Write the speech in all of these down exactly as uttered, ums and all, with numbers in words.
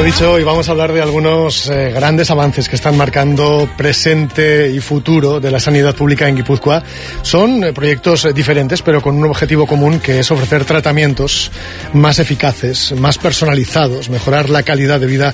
Lo dicho, hoy vamos a hablar de algunos eh, grandes avances que están marcando presente y futuro de la sanidad pública en Guipúzcoa. Son eh, proyectos eh, diferentes, pero con un objetivo común, que es ofrecer tratamientos más eficaces, más personalizados, mejorar la calidad de vida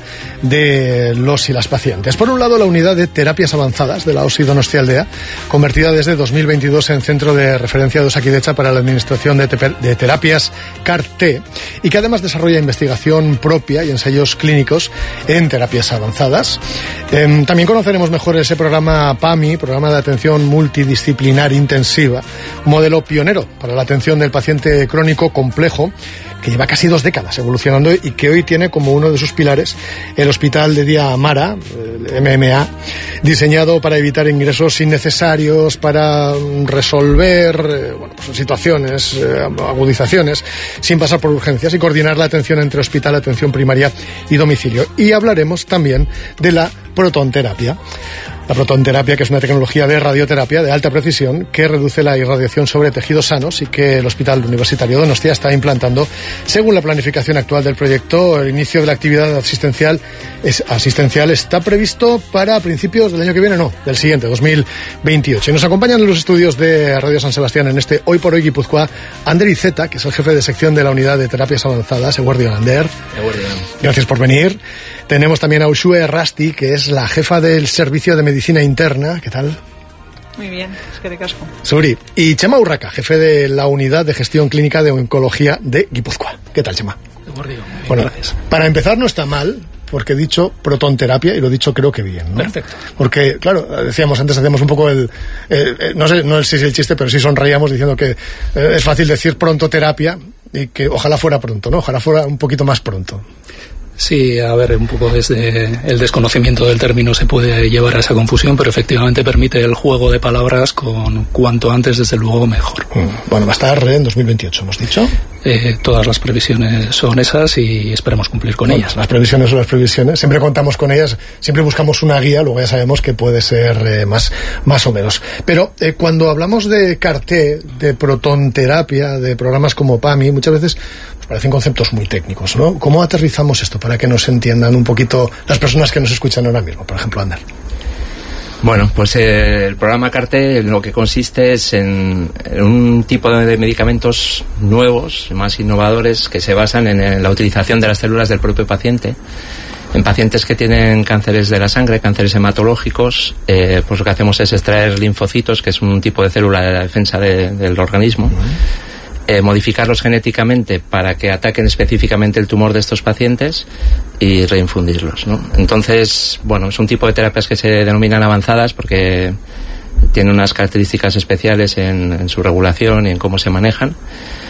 de los y las pacientes. Por un lado, la unidad de terapias avanzadas de la O S I Donostialdea, convertida desde dos mil veintidós en centro de referencia de Osakidetza para la administración de, te de terapias C A R T, y que además desarrolla investigación propia y ensayos clínicos clínicos en terapias avanzadas. Eh, también conoceremos mejor ese programa PAMI, Programa de Atención Multidisciplinar Intensiva, un modelo pionero para la atención del paciente crónico complejo, que lleva casi dos décadas evolucionando y que hoy tiene como uno de sus pilares el Hospital de Día Amara, el M M A, diseñado para evitar ingresos innecesarios, para resolver eh, bueno, pues situaciones, eh, agudizaciones, sin pasar por urgencias, y coordinar la atención entre hospital, atención primaria y domicilio. Y hablaremos también de la protonterapia. La protonterapia, que es una tecnología de radioterapia de alta precisión que reduce la irradiación sobre tejidos sanos y que el Hospital Universitario Donostia está implantando. Según la planificación actual del proyecto, el inicio de la actividad asistencial, es, asistencial está previsto para principios del año que viene, no, del siguiente, dos mil veintiocho. Y nos acompañan en los estudios de Radio San Sebastián en este Hoy por Hoy Guipúzcoa, Ander Iceta, que es el jefe de sección de la unidad de terapias avanzadas. Eguerdion, Ander. Eguerdion. Gracias por venir. Tenemos también a Uxue Rasti, que es la jefa del Servicio de Medicina Interna. ¿Qué tal? Muy bien, es que de casco. Suri. Y Chema Urraca, jefe de la Unidad de Gestión Clínica de Oncología de Guipúzcoa. ¿Qué tal, Chema? Eguerdion. Bueno, gracias. Para empezar, no está mal, porque he dicho protonterapia y lo he dicho creo que bien, ¿no? Perfecto. Porque, claro, decíamos antes, hacíamos un poco el... Eh, eh, no sé no sé si es el chiste, pero sí sonreíamos diciendo que eh, es fácil decir prontoterapia y que ojalá fuera pronto, ¿no? Ojalá fuera un poquito más pronto. Sí, a ver, un poco desde el desconocimiento del término se puede llevar a esa confusión, pero efectivamente permite el juego de palabras con cuanto antes, desde luego, mejor. Bueno, va a estar en dos mil veintiocho, hemos dicho. Eh, todas las previsiones son esas y esperamos cumplir con bueno, ellas. Las previsiones son las previsiones, siempre contamos con ellas, siempre buscamos una guía, luego ya sabemos que puede ser eh, más, más o menos. Pero eh, cuando hablamos de C A R T, de protonterapia, de programas como PAMI, muchas veces pues, parecen conceptos muy técnicos, ¿no? ¿Cómo aterrizamos esto para que nos entiendan un poquito las personas que nos escuchan ahora mismo? Por ejemplo, Ander. Bueno, pues eh, el programa C A R T lo que consiste es en, en un tipo de, de medicamentos nuevos, más innovadores, que se basan en, en la utilización de las células del propio paciente. En pacientes que tienen cánceres de la sangre, cánceres hematológicos, eh, pues lo que hacemos es extraer linfocitos, que es un tipo de célula de la defensa de, del organismo. Uh-huh. Eh, modificarlos genéticamente para que ataquen específicamente el tumor de estos pacientes y reinfundirlos, ¿no? Entonces, bueno, es un tipo de terapias que se denominan avanzadas porque tienen unas características especiales en, en su regulación y en cómo se manejan.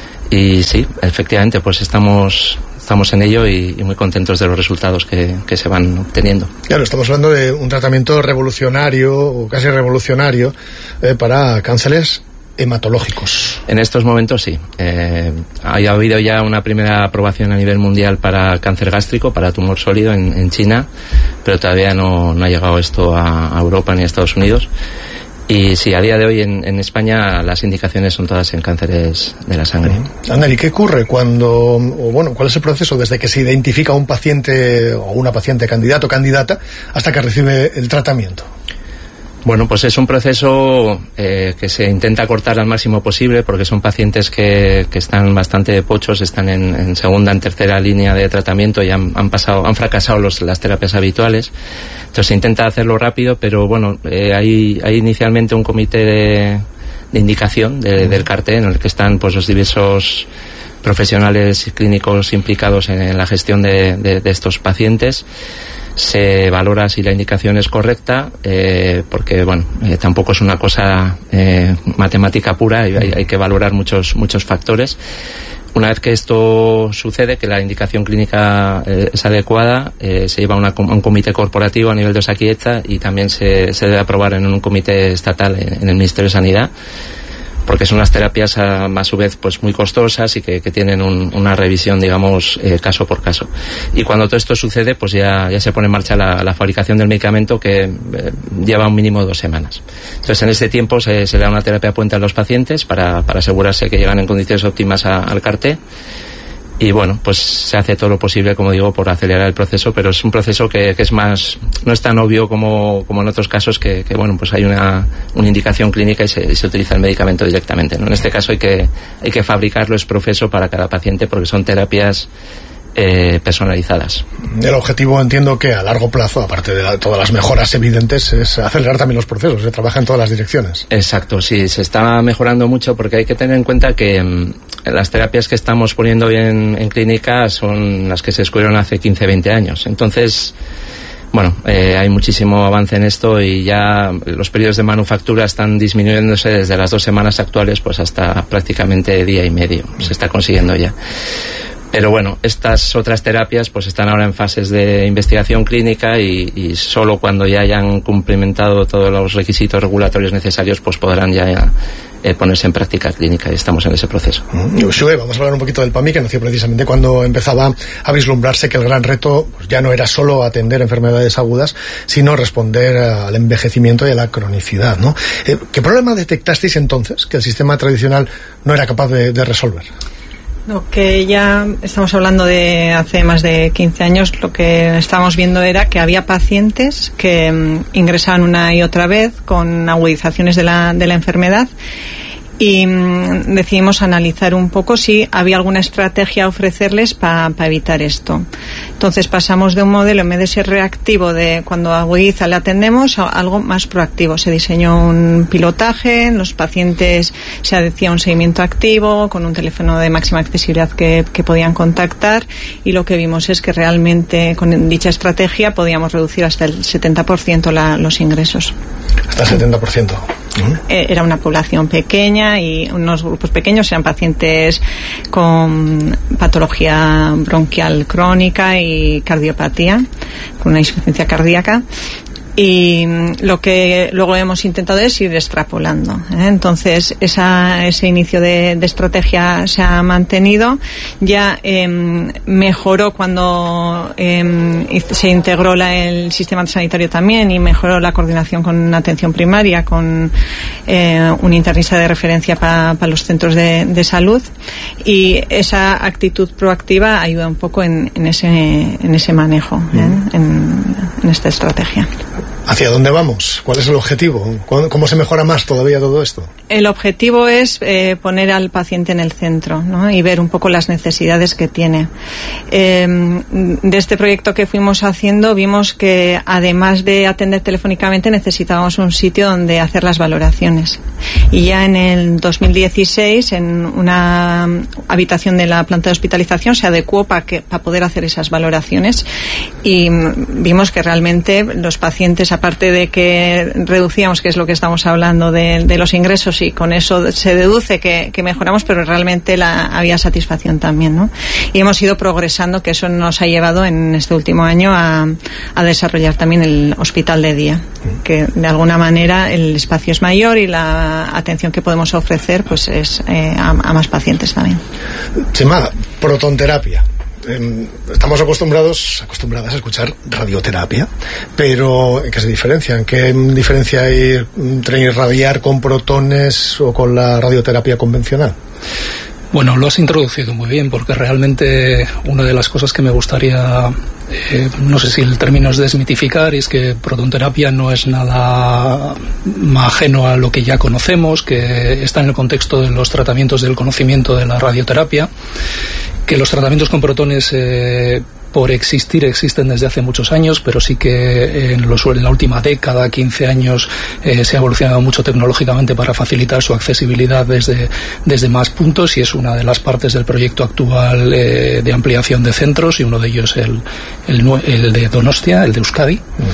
Y sí, efectivamente, pues estamos estamos en ello y, y muy contentos de los resultados que, que se van obteniendo. Claro, estamos hablando de un tratamiento revolucionario o casi revolucionario eh, para cánceres hematológicos. En estos momentos sí. Eh, ha habido ya una primera aprobación a nivel mundial para cáncer gástrico, para tumor sólido en, en China, pero todavía no, no ha llegado esto a, a Europa ni a Estados Unidos. Y sí, a día de hoy en, en España las indicaciones son todas en cánceres de la sangre. Uh-huh. Ander, ¿y qué ocurre cuando, o bueno, cuál es el proceso desde que se identifica un paciente o una paciente candidato o candidata hasta que recibe el tratamiento? Bueno, pues es un proceso eh, que se intenta cortar al máximo posible porque son pacientes que, que están bastante pochos, están en, en segunda, en tercera línea de tratamiento y han, han pasado, han fracasado los, las terapias habituales. Entonces se intenta hacerlo rápido, pero bueno, eh, hay, hay inicialmente un comité de, de indicación de, del C A R T en el que están pues los diversos profesionales clínicos implicados en, en la gestión de, de, de estos pacientes. Se valora si la indicación es correcta, eh, porque bueno, eh, tampoco es una cosa eh, matemática pura, hay, hay que valorar muchos muchos factores. Una vez que esto sucede, que la indicación clínica eh, es adecuada, eh, se lleva a, una, a un comité corporativo a nivel de Osakidetza y también se, se debe aprobar en un comité estatal en, en el Ministerio de Sanidad, porque son unas terapias a, a su vez pues muy costosas y que, que tienen un, una revisión, digamos, eh, caso por caso. Y cuando todo esto sucede, pues ya, ya se pone en marcha la, la fabricación del medicamento, que eh, lleva un mínimo de dos semanas. Entonces, en este tiempo se, se le da una terapia puente a los pacientes para, para asegurarse que llegan en condiciones óptimas a, al C A R T. y bueno, pues se hace todo lo posible, como digo, por acelerar el proceso, pero es un proceso que, que es más, no es tan obvio como, como en otros casos que, que bueno, pues hay una, una indicación clínica y se, y se utiliza el medicamento directamente, ¿no? En este caso hay que, hay que fabricarlo es profeso para cada paciente porque son terapias Eh, personalizadas. El objetivo, entiendo que a largo plazo, aparte de la, todas las mejoras evidentes, es acelerar también los procesos, se trabaja en todas las direcciones. Exacto, sí, se está mejorando mucho porque hay que tener en cuenta que mmm, las terapias que estamos poniendo hoy en, en clínica son las que se descubrieron hace quince, veinte años. Entonces, bueno, eh, hay muchísimo avance en esto y ya los periodos de manufactura están disminuyéndose desde las dos semanas actuales pues hasta prácticamente día y medio. Se está consiguiendo ya. Pero bueno, estas otras terapias pues están ahora en fases de investigación clínica y, y solo cuando ya hayan cumplimentado todos los requisitos regulatorios necesarios pues podrán ya eh, ponerse en práctica clínica y estamos en ese proceso. Mm, Uxue, vamos a hablar un poquito del PAMI, que nació precisamente cuando empezaba a vislumbrarse que el gran reto pues, ya no era solo atender enfermedades agudas, sino responder al envejecimiento y a la cronicidad, ¿no? Eh, ¿Qué problema detectasteis entonces que el sistema tradicional no era capaz de, de resolver? Lo que ya estamos hablando de hace más de quince años, lo que estábamos viendo era que había pacientes que um, ingresaban una y otra vez con agudizaciones de la, de la enfermedad y um, decidimos analizar un poco si había alguna estrategia a ofrecerles para pa evitar esto. Entonces pasamos de un modelo, en vez de ser reactivo de cuando agudiza le atendemos, a algo más proactivo. Se diseñó un pilotaje, en los pacientes se hacía un seguimiento activo con un teléfono de máxima accesibilidad que, que podían contactar y lo que vimos es que realmente con dicha estrategia podíamos reducir hasta el setenta por ciento la, los ingresos. Hasta el setenta por ciento. Era una población pequeña y unos grupos pequeños eran pacientes con patología bronquial crónica y cardiopatía, con una insuficiencia cardíaca. Y lo que luego hemos intentado es ir extrapolando, ¿eh? Entonces esa, ese inicio de, de estrategia se ha mantenido, ya eh, mejoró cuando eh, se integró la, el sistema sanitario también y mejoró la coordinación con atención primaria, con eh, un internista de referencia para pa los centros de, de salud y esa actitud proactiva ayuda un poco en, en, ese, en ese manejo, ¿eh? en, en esta estrategia. ¿Hacia dónde vamos? ¿Cuál es el objetivo? ¿Cómo se mejora más todavía todo esto? El objetivo es eh, poner al paciente en el centro, ¿no? Y ver un poco las necesidades que tiene. Eh, de este proyecto que fuimos haciendo vimos que además de atender telefónicamente necesitábamos un sitio donde hacer las valoraciones. Y ya en el dos mil dieciséis en una habitación de la planta de hospitalización se adecuó para que, para poder hacer esas valoraciones y vimos que realmente los pacientes, aparte de que reducíamos, que es lo que estamos hablando de, de los ingresos y con eso se deduce que, que mejoramos, pero realmente la, había satisfacción también, ¿no? Y hemos ido progresando, que eso nos ha llevado en este último año a, a desarrollar también el hospital de día, que de alguna manera el espacio es mayor y la atención que podemos ofrecer pues es eh, a, a más pacientes también. Chema, protonterapia. Estamos acostumbrados acostumbradas a escuchar radioterapia, pero ¿en qué se diferencia? ¿En qué diferencia hay entre irradiar con protones o con la radioterapia convencional? Bueno, lo has introducido muy bien, porque realmente una de las cosas que me gustaría, eh, no sé si el término es desmitificar, es que protonterapia no es nada ajeno a lo que ya conocemos, que está en el contexto de los tratamientos del conocimiento de la radioterapia, que los tratamientos con protones eh, por existir existen desde hace muchos años, pero sí que en, los, en la última década, quince años, eh, se ha evolucionado mucho tecnológicamente para facilitar su accesibilidad desde, desde más puntos, y es una de las partes del proyecto actual eh, de ampliación de centros, y uno de ellos el, el, el de Donostia, el de Euskadi.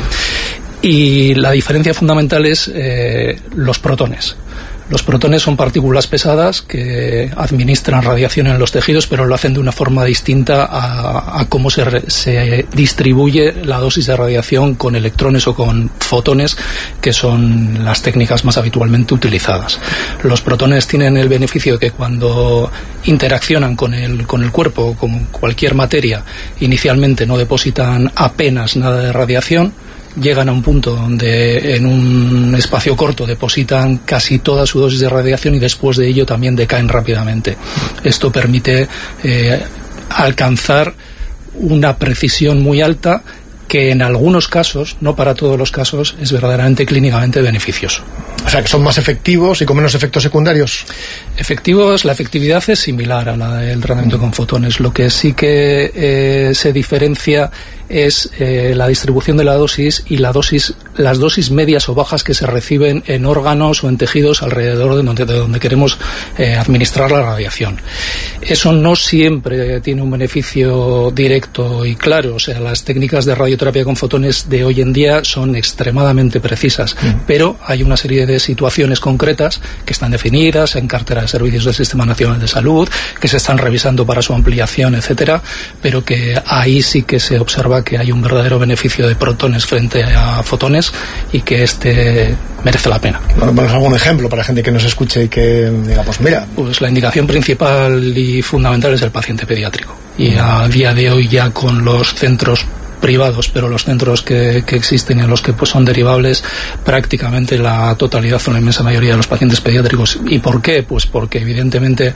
Mm. Y la diferencia fundamental es eh, los protones. Los protones son partículas pesadas que administran radiación en los tejidos, pero lo hacen de una forma distinta a, a cómo se, re, se distribuye la dosis de radiación con electrones o con fotones, que son las técnicas más habitualmente utilizadas. Los protones tienen el beneficio de que cuando interaccionan con el, con el cuerpo, con cualquier materia, inicialmente no depositan apenas nada de radiación, llegan a un punto donde en un espacio corto depositan casi toda su dosis de radiación y después de ello también decaen rápidamente. Esto permite eh, alcanzar una precisión muy alta que en algunos casos, no para todos los casos, es verdaderamente clínicamente beneficioso. O sea, que son más efectivos y con menos efectos secundarios. Efectivos, la efectividad es similar a la del tratamiento mm. con fotones. Lo que sí que eh, se diferencia es eh, la distribución de la dosis y la dosis, las dosis medias o bajas que se reciben en órganos o en tejidos alrededor de donde, de donde queremos eh, administrar la radiación. Eso no siempre tiene un beneficio directo y claro. O sea, las técnicas de radioterapia con fotones de hoy en día son extremadamente precisas, mm. pero hay una serie de situaciones concretas que están definidas en cartera de servicios del Sistema Nacional de Salud, que se están revisando para su ampliación, etcétera, pero que ahí sí que se observa que hay un verdadero beneficio de protones frente a fotones y que este merece la pena. Bueno, ¿pones algún ejemplo para gente que nos escuche y que diga, pues mira? Pues la indicación principal y fundamental es el paciente pediátrico. Y a día de hoy ya con los centros privados, pero los centros que, que existen y en los que pues, son derivables prácticamente la totalidad o la inmensa mayoría de los pacientes pediátricos. ¿Y por qué? Pues porque evidentemente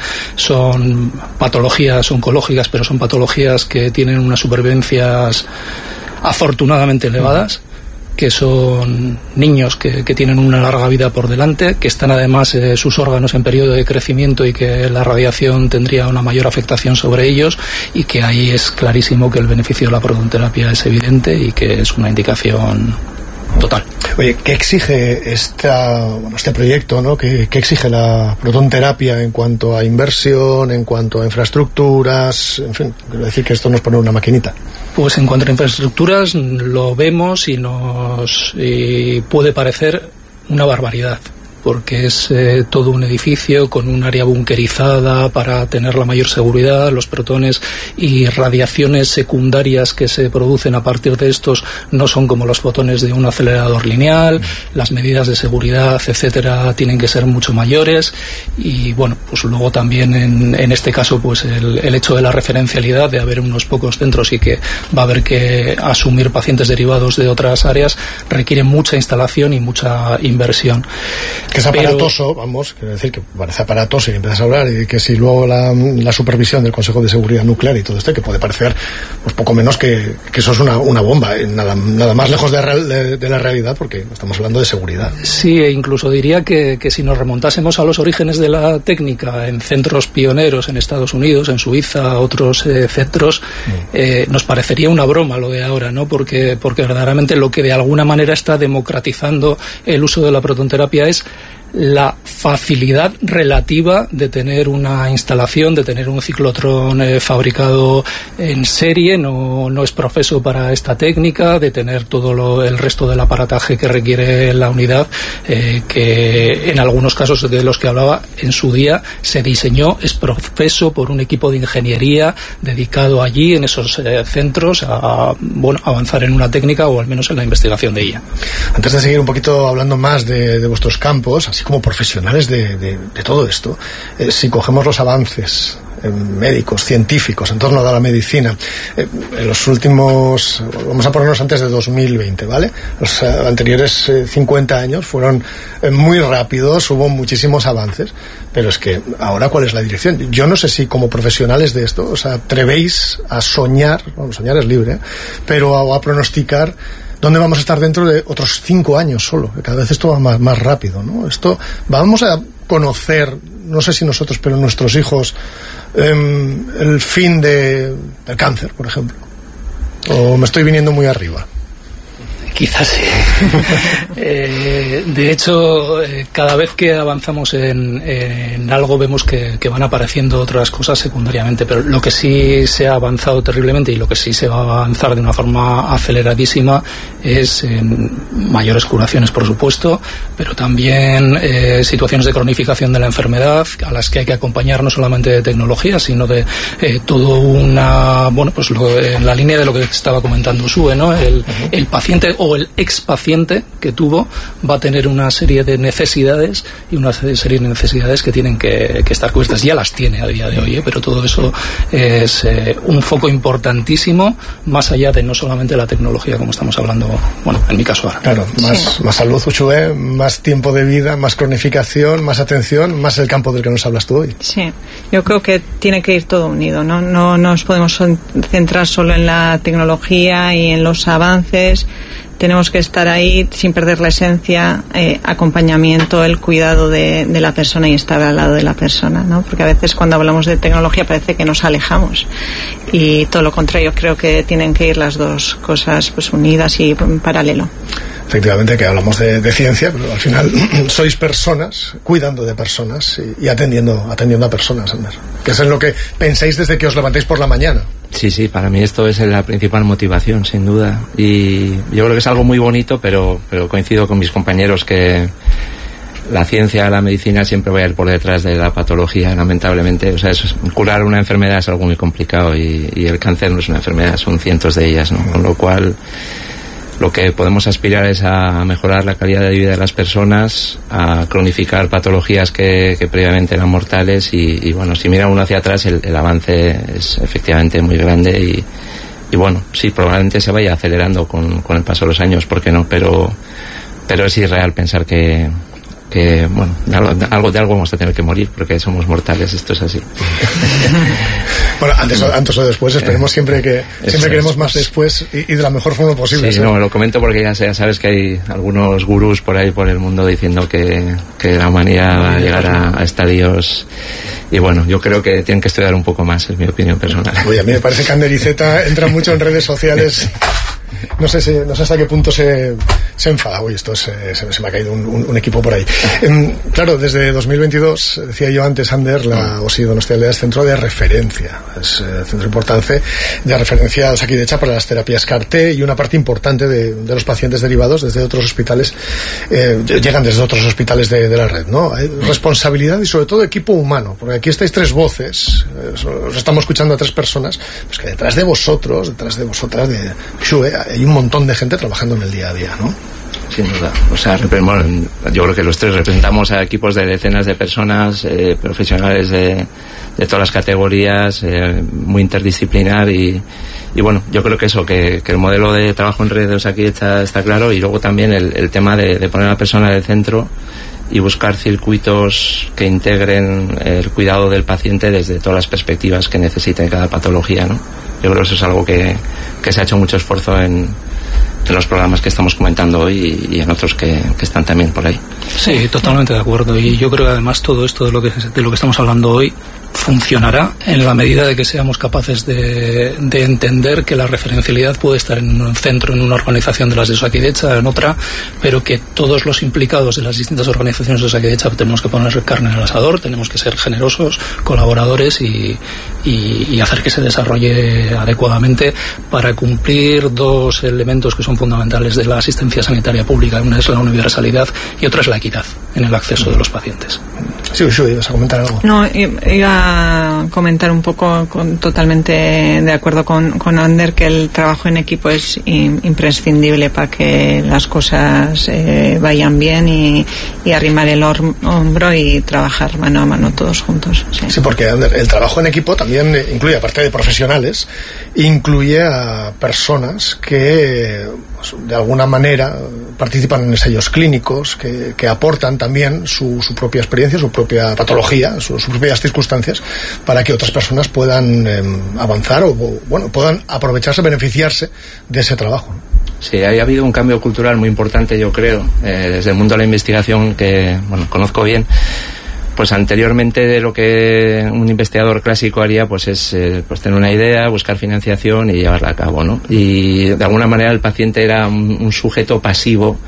son patologías oncológicas, pero son patologías que tienen unas supervivencias afortunadamente elevadas, que son niños que, que tienen una larga vida por delante, que están además eh, sus órganos en periodo de crecimiento y que la radiación tendría una mayor afectación sobre ellos, y que ahí es clarísimo que el beneficio de la protonterapia es evidente y que es una indicación total. Oye, ¿qué exige esta, bueno, este proyecto, ¿no? ¿Qué, qué exige la protonterapia en cuanto a inversión, en cuanto a infraestructuras? En fin, quiero decir que esto no es poner una maquinita. Pues en cuanto a infraestructuras lo vemos y nos y puede parecer una barbaridad, porque es eh, todo un edificio con un área bunkerizada para tener la mayor seguridad. Los protones y radiaciones secundarias que se producen a partir de estos no son como los fotones de un acelerador lineal. Las medidas de seguridad, etcétera, tienen que ser mucho mayores. Y bueno, pues luego también en, en este caso pues el, el hecho de la referencialidad, de haber unos pocos centros y que va a haber que asumir pacientes derivados de otras áreas, requiere mucha instalación y mucha inversión. Que es aparatoso, pero, vamos, quiero decir que parece aparatoso y empiezas a hablar, y que si luego la, la supervisión del Consejo de Seguridad Nuclear y todo esto, que puede parecer pues poco menos que, que eso es una, una bomba, nada, nada más lejos de, real, de, de la realidad, porque estamos hablando de seguridad. Sí, e incluso diría que, que si nos remontásemos a los orígenes de la técnica en centros pioneros en Estados Unidos, en Suiza, otros eh, centros, mm. eh, nos parecería una broma lo de ahora, ¿no? Porque, porque verdaderamente lo que de alguna manera está democratizando el uso de la protonterapia es la facilidad relativa de tener una instalación, de tener un ciclotrón eh, fabricado en serie, no, no es profeso para esta técnica, de tener todo lo, el resto del aparataje que requiere la unidad, eh, que en algunos casos de los que hablaba en su día se diseñó, es profeso por un equipo de ingeniería dedicado allí en esos eh, centros a, bueno, avanzar en una técnica o al menos en la investigación de ella. Antes de seguir un poquito hablando más de, de vuestros campos, así como profesionales de, de, de todo esto, eh, si cogemos los avances eh, médicos, científicos en torno a la medicina, eh, en los últimos, vamos a ponernos antes de dos mil veinte, ¿vale? Los eh, anteriores eh, cincuenta años fueron eh, muy rápidos, hubo muchísimos avances, pero es que ahora, ¿cuál es la dirección? Yo no sé si como profesionales de esto os atrevéis a soñar, bueno, soñar es libre, ¿eh? pero a, a pronosticar ¿dónde vamos a estar dentro de otros cinco años solo? Que cada vez esto va más, más rápido, ¿no? Esto, vamos a conocer, no sé si nosotros, pero nuestros hijos, eh, el fin de, del cáncer, por ejemplo. ¿O me estoy viniendo muy arriba? Quizás sí. eh, de hecho, eh, cada vez que avanzamos en, en algo vemos que, que van apareciendo otras cosas secundariamente, pero lo que sí se ha avanzado terriblemente y lo que sí se va a avanzar de una forma aceleradísima es en mayores curaciones, por supuesto, pero también eh, situaciones de cronificación de la enfermedad a las que hay que acompañar no solamente de tecnología, sino de eh, todo una, bueno, pues lo, en la línea de lo que estaba comentando Sue, ¿no? El, el paciente o o el expaciente que tuvo va a tener una serie de necesidades y una serie de necesidades que tienen que, que estar cubiertas. Ya las tiene a día de hoy, ¿eh? Pero todo eso es eh, un foco importantísimo, más allá de no solamente la tecnología, como estamos hablando, bueno, en mi caso ahora. Claro, más, sí. más salud, Uxue, más tiempo de vida, más cronificación, más atención, más el campo del que nos hablas tú hoy. Sí, yo creo que tiene que ir todo unido, ¿no? No nos podemos centrar solo en la tecnología y en los avances. Tenemos que estar ahí sin perder la esencia, eh, acompañamiento, el cuidado de, de la persona y estar al lado de la persona, ¿no? Porque a veces cuando hablamos de tecnología parece que nos alejamos y todo lo contrario, creo que tienen que ir las dos cosas pues unidas y en paralelo. Efectivamente, que hablamos de, de ciencia, pero al final sois personas cuidando de personas y, y atendiendo atendiendo a personas, Ander, que es en lo que pensáis desde que os levantáis por la mañana. Sí, sí, para mí esto es la principal motivación, sin duda. Y yo creo que es algo muy bonito, pero, pero coincido con mis compañeros que la ciencia, la medicina siempre va a ir por detrás de la patología, lamentablemente. O sea, es, curar una enfermedad es algo muy complicado y, y el cáncer no es una enfermedad, son cientos de ellas, ¿no? Con lo cual, lo que podemos aspirar es a mejorar la calidad de vida de las personas, a cronificar patologías que, que previamente eran mortales y, y bueno, si mira uno hacia atrás el, el avance es efectivamente muy grande y, y bueno, sí, probablemente se vaya acelerando con, con el paso de los años, ¿por qué no? Pero, pero es irreal pensar que, que bueno, de algo, de algo de algo vamos a tener que morir porque somos mortales, esto es así. Bueno, antes, antes o después, esperemos siempre que siempre queremos más después y, y de la mejor forma posible. Sí, ¿sí? No, lo comento porque ya, ya sabes que hay algunos gurús por ahí por el mundo diciendo que, que la humanidad va a llegar a, a estadios y bueno, yo creo que tienen que estudiar un poco más, es mi opinión personal. Oye, a mí me parece que Ander Iceta entra mucho en redes sociales. No sé, si, no sé hasta qué punto se, se enfada. Uy, esto se, se, se me ha caído un, un, un equipo por ahí. Eh, claro, desde dos mil veintidós, decía yo antes, Ander, la O S I Donostia es centro de referencia. Es eh, centro importante de referencia o sea, aquí de hecha para las terapias C A R T y una parte importante de, de los pacientes derivados desde otros hospitales, eh, llegan desde otros hospitales de, de la red, ¿no? Hay responsabilidad y sobre todo equipo humano, porque aquí estáis tres voces, eh, os estamos escuchando a tres personas, pues que detrás de vosotros, detrás de vosotras, de Xue, hay un montón de gente trabajando en el día a día, ¿no? Sin duda. O sea, bueno, yo creo que los tres representamos a equipos de decenas de personas, eh, profesionales de, de todas las categorías, eh, muy interdisciplinar y, y bueno, yo creo que eso, que, que el modelo de trabajo en redes aquí está, está claro y luego también el, el tema de, de poner a la persona en el centro y buscar circuitos que integren el cuidado del paciente desde todas las perspectivas que necesite cada patología, ¿no? Yo creo que eso es algo que, que se ha hecho mucho esfuerzo en, en los programas que estamos comentando hoy y, y en otros que, que están también por ahí. Sí, totalmente de acuerdo. Y yo creo que además todo esto de lo que, de lo que estamos hablando hoy funcionará en la medida de que seamos capaces de, de entender que la referencialidad puede estar en un centro, en una organización de las de Osakidetza, en otra, pero que todos los implicados de las distintas organizaciones de Osakidetza tenemos que poner carne en el asador, tenemos que ser generosos, colaboradores y, y, y hacer que se desarrolle adecuadamente para cumplir dos elementos que son fundamentales de la asistencia sanitaria pública. Una es la universalidad y otra es la equidad en el acceso de los pacientes. Sí, sí, ibas a comentar algo. No, iba a comentar un poco, con, totalmente de acuerdo con, con Ander, que el trabajo en equipo es in, imprescindible para que las cosas eh, vayan bien y, y arrimar el or, hombro y trabajar mano a mano todos juntos. Sí, sí, porque Ander, el trabajo en equipo también incluye, aparte de profesionales, incluye a personas que pues, de alguna manera participan en ensayos clínicos, que, que aportan también su, su propia experiencia, su propia patología, su, sus propias circunstancias, para que otras personas puedan eh, avanzar o, bueno, puedan aprovecharse, beneficiarse de ese trabajo. Sí, ha habido un cambio cultural muy importante, yo creo, eh, desde el mundo de la investigación que, bueno, conozco bien. Pues anteriormente de lo que un investigador clásico haría, pues es eh, pues tener una idea, buscar financiación y llevarla a cabo, ¿no? Y de alguna manera el paciente era un, un sujeto pasivo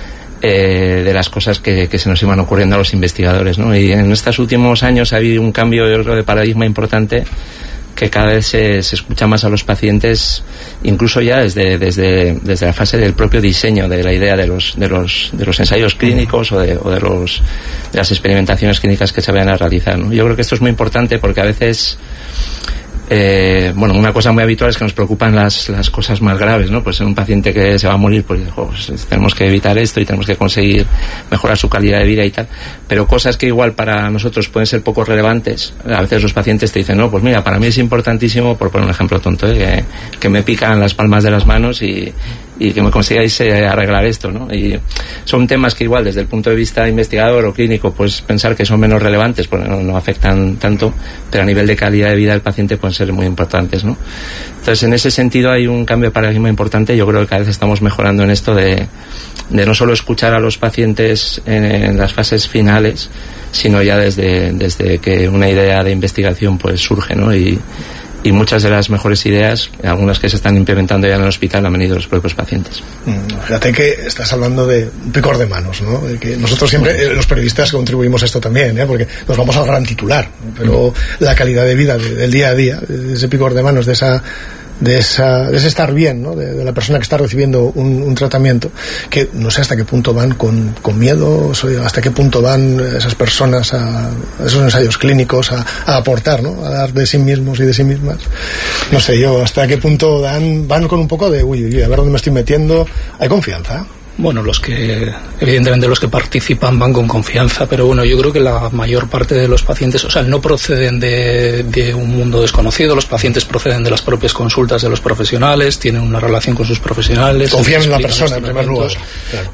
eh, de las cosas que, que se nos iban ocurriendo a los investigadores, ¿no? Y en estos últimos años ha habido un cambio, yo creo, de paradigma importante, que cada vez se, se escucha más a los pacientes, incluso ya desde, desde, desde la fase del propio diseño de la idea de los, de los, de los ensayos clínicos o de, o de, los, de las experimentaciones clínicas que se vayan a realizar, ¿no? Yo creo que esto es muy importante porque a veces Eh, bueno, una cosa muy habitual es que nos preocupan las, las cosas más graves, ¿no? Pues en un paciente que se va a morir, pues, jo, pues tenemos que evitar esto y tenemos que conseguir mejorar su calidad de vida y tal. Pero cosas que igual para nosotros pueden ser poco relevantes, a veces los pacientes te dicen, no, pues mira, para mí es importantísimo, por poner un ejemplo tonto, ¿eh? que, que me pican las palmas de las manos y, y que me consigáis eh, arreglar esto, ¿no? Y son temas que igual desde el punto de vista investigador o clínico, pues pensar que son menos relevantes, pues no, no afectan tanto, pero a nivel de calidad de vida del paciente pueden ser muy importantes, ¿no? Entonces, en ese sentido hay un cambio de paradigma importante. Yo creo que cada vez estamos mejorando en esto de, de no solo escuchar a los pacientes en, en las fases finales, sino ya desde, desde que una idea de investigación pues surge, ¿no? Y, y muchas de las mejores ideas, algunas que se están implementando ya en el hospital, han venido de los propios pacientes. Fíjate que estás hablando de un picor de manos, ¿no? De que nosotros siempre, eh, los periodistas, contribuimos a esto también, ¿eh? Porque nos vamos al gran titular, pero mm. la calidad de vida de, del día a día, de ese picor de manos, de esa de esa de ese estar bien, ¿no? De, de la persona que está recibiendo un, un tratamiento, que no sé hasta qué punto van con, con miedo, hasta qué punto van esas personas a, a esos ensayos clínicos a, a aportar, ¿no? A dar de sí mismos y de sí mismas. No sé yo hasta qué punto dan van con un poco de uy, uy, a ver dónde me estoy metiendo. Hay confianza. Bueno, los que, evidentemente los que participan van con confianza, pero bueno, yo creo que la mayor parte de los pacientes, o sea, no proceden de, de un mundo desconocido, los pacientes proceden de las propias consultas de los profesionales, tienen una relación con sus profesionales. Confían en la persona, en primer lugar. Claro.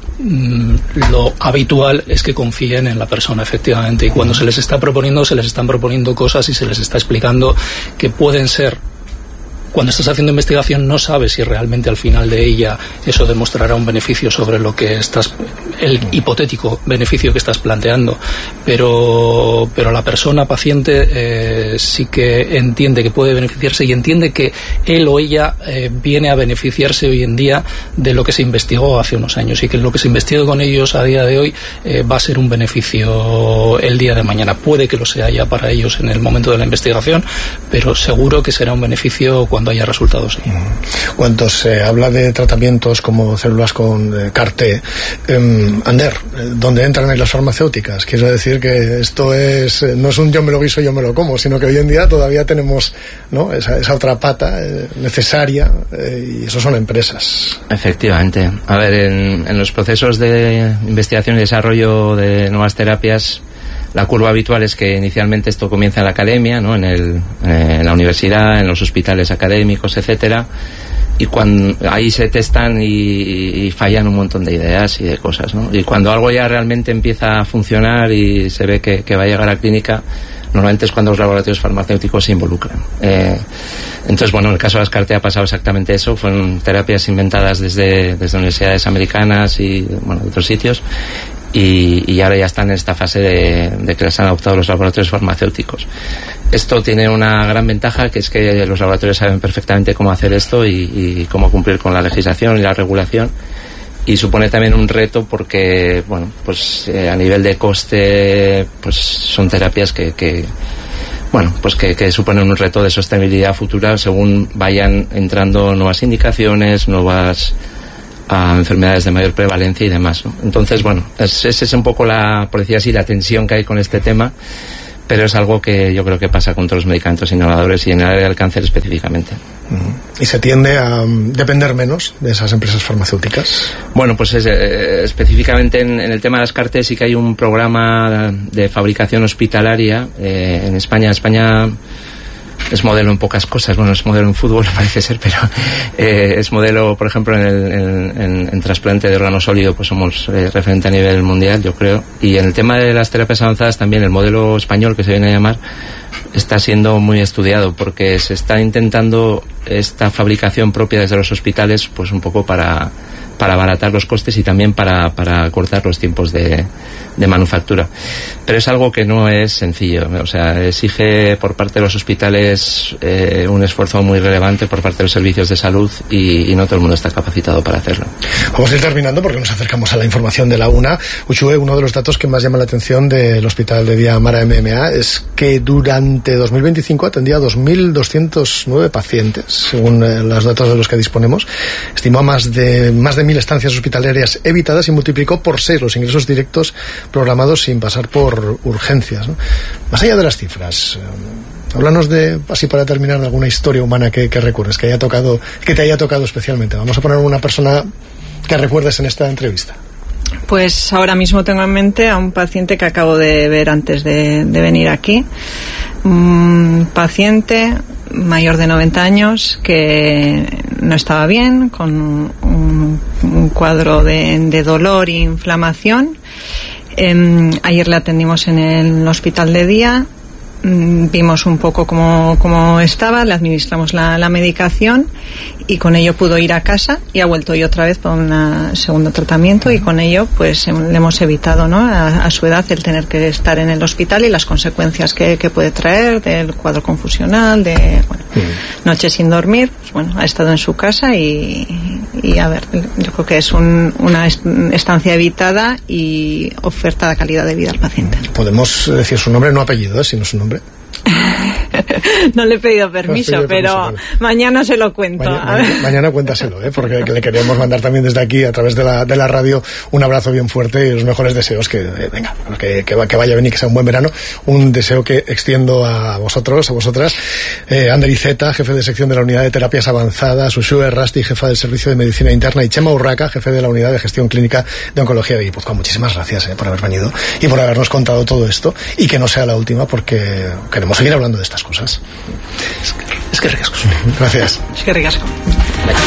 Lo habitual es que confíen en la persona, efectivamente, y cuando se les está proponiendo, se les están proponiendo cosas y se les está explicando que pueden ser. Cuando estás haciendo investigación no sabes si realmente al final de ella eso demostrará un beneficio sobre lo que estás, el hipotético beneficio que estás planteando, pero pero la persona paciente eh, sí que entiende que puede beneficiarse y entiende que él o ella eh, viene a beneficiarse hoy en día de lo que se investigó hace unos años y que lo que se investiga con ellos a día de hoy eh, va a ser un beneficio el día de mañana. Puede que lo sea ya para ellos en el momento de la investigación, pero seguro que será un beneficio cuando haya resultados. Sí. Cuando se habla de tratamientos como células con eh, C A R T, eh, Ander, ¿dónde entran ahí las farmacéuticas? Quiero decir que esto es no es un yo me lo guiso, yo me lo como, sino que hoy en día todavía tenemos, ¿no? esa, esa otra pata eh, necesaria eh, y eso son empresas. Efectivamente. A ver, en, en los procesos de investigación y desarrollo de nuevas terapias, la curva habitual es que inicialmente esto comienza en la academia, ¿no? En, el, eh, en la universidad, en los hospitales académicos, etcétera, y cuando ahí se testan y, y fallan un montón de ideas y de cosas, ¿no? Y cuando algo ya realmente empieza a funcionar y se ve que, que va a llegar a clínica, normalmente es cuando los laboratorios farmacéuticos se involucran. Eh, entonces, bueno, en el caso de las C A R T ha pasado exactamente eso. Fueron terapias inventadas desde, desde universidades americanas y, bueno, de otros sitios. Y, y ahora ya están en esta fase de, de que las han adoptado los laboratorios farmacéuticos. Esto tiene una gran ventaja, que es que los laboratorios saben perfectamente cómo hacer esto y, y cómo cumplir con la legislación y la regulación, y supone también un reto porque, bueno, pues eh, a nivel de coste, pues son terapias que, que bueno, pues que, que suponen un reto de sostenibilidad futura según vayan entrando nuevas indicaciones, nuevas a enfermedades de mayor prevalencia y demás, ¿no? Entonces, bueno, esa es, es un poco la, por decir así, la tensión que hay con este tema, pero es algo que yo creo que pasa con todos los medicamentos innovadores y en el área del cáncer específicamente. ¿Y se tiende a um, depender menos de esas empresas farmacéuticas? Bueno, pues es, eh, específicamente en, en el tema de las C A R T sí que hay un programa de fabricación hospitalaria eh, en España. España es modelo en pocas cosas, bueno, es modelo en fútbol parece ser, pero eh, es modelo, por ejemplo, en, el, en, en, en trasplante de órgano sólido, pues somos eh, referente a nivel mundial, yo creo, y en el tema de las terapias avanzadas también el modelo español, que se viene a llamar, está siendo muy estudiado porque se está intentando esta fabricación propia desde los hospitales, pues un poco para para abaratar los costes y también para, para cortar los tiempos de, de manufactura. Pero es algo que no es sencillo, o sea, exige por parte de los hospitales eh, un esfuerzo muy relevante por parte de los servicios de salud y, y no todo el mundo está capacitado para hacerlo. Vamos a ir terminando porque nos acercamos a la información de la una. Uxue, uno de los datos que más llama la atención del Hospital de Día Mara M M A es que durante dos mil veinticinco atendía a dos mil doscientos nueve pacientes, según eh, los datos de los que disponemos. Estimó más de más de mil estancias hospitalarias evitadas y multiplicó por seis los ingresos directos programados sin pasar por urgencias, ¿no? Más allá de las cifras, Háblanos de, así para terminar, de alguna historia humana que, que recuerdes, que haya tocado, que te haya tocado especialmente. Vamos a poner una persona que recuerdes en esta entrevista. Pues ahora mismo tengo en mente a un paciente que acabo de ver antes de, de venir aquí. Un paciente mayor de noventa años que no estaba bien, con un, un cuadro de, de dolor e inflamación. Eh, ayer le atendimos en el hospital de día. Vimos un poco cómo, cómo estaba, le administramos la, la medicación y con ello pudo ir a casa y ha vuelto hoy otra vez para un segundo tratamiento y con ello pues le hemos evitado, ¿no?, a, a su edad el tener que estar en el hospital y las consecuencias que, que puede traer del cuadro confusional, de bueno, mm. noches sin dormir. Pues bueno, ha estado en su casa y, y a ver, yo creo que es un, una estancia evitada y oferta de calidad de vida al paciente. Podemos decir su nombre, no apellido, ¿eh?, sino su nombre. No le he pedido permiso, no pedido pero permiso, vale. Mañana se lo cuento. Mañana, mañana, mañana cuéntaselo, ¿eh? Porque le queremos mandar también desde aquí, a través de la, de la radio, un abrazo bien fuerte y los mejores deseos. Que eh, venga, que, que, que vaya bien y que sea un buen verano. Un deseo que extiendo a vosotros, a vosotras. Eh, Ander Iceta, jefe de sección de la unidad de terapias avanzadas, Uxue Errasti, jefa del servicio de medicina interna, y Chema Urraca, jefe de la unidad de gestión clínica de oncología de Guipúzcoa. Muchísimas gracias eh, por haber venido y por habernos contado todo esto, y que no sea la última, porque queremos seguir hablando de estas cosas. Es que, es que ricasco. Gracias. Es que ricasco.